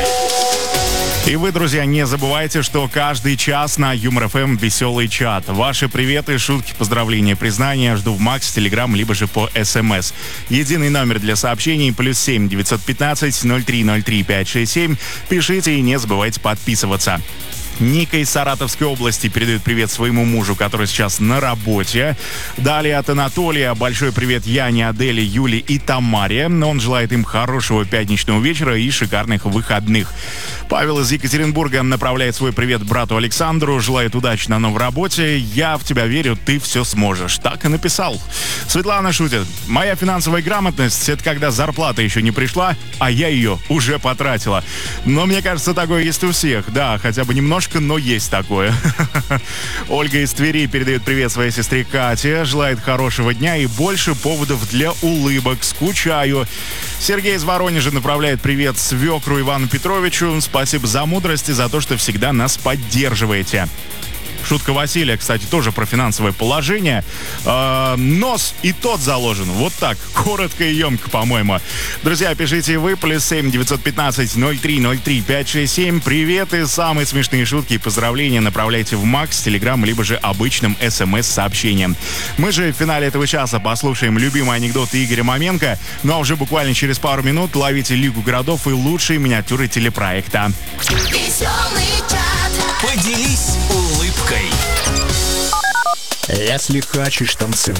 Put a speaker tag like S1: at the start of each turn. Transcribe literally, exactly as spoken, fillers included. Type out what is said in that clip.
S1: И вы, друзья, не забывайте, что каждый час на Юмор эф эм веселый чат. Ваши приветы, шутки, поздравления, признания жду в Макс, Телеграм, либо же по СМС. Единый номер для сообщений плюс семь девятьсот пятнадцать ноль три ноль три пять шесть семь. Пишите и не забывайте подписываться. Ника из Саратовской области передает привет своему мужу, который сейчас на работе. Далее от Анатолия большой привет Яне, Аделе, Юле и Тамаре. Он желает им хорошего пятничного вечера и шикарных выходных. Павел из Екатеринбурга направляет свой привет брату Александру, желает удачи на новой работе. Я в тебя верю, ты все сможешь. Так и написал. Светлана шутит. Моя финансовая грамотность — это когда зарплата еще не пришла, а я ее уже потратила. Но мне кажется, такое есть у всех. Да, хотя бы немножко, но есть такое. Ольга из Твери передает привет своей сестре Кате, желает хорошего дня и больше поводов для улыбок. Скучаю. Сергей из Воронежа направляет привет свекру Ивану Петровичу. Спасибо за мудрость и за то, что всегда нас поддерживаете. Шутка Василия, кстати, тоже про финансовое положение. Э, нос и тот заложен. Вот так. Коротко и емко, по-моему. Друзья, пишите вы. Плюс семь девятьсот пятнадцать ноль три ноль три пять шесть семь. Приветы, самые смешные шутки и поздравления направляйте в Макс, Телеграм, либо же обычным СМС-сообщением. Мы же в финале этого часа послушаем любимые анекдоты Игоря Маменко. Ну а уже буквально через пару минут ловите Лигу городов и лучшие миниатюры телепроекта.
S2: Веселый чат. Поделись улыбкой.
S3: Если хочешь танцевать,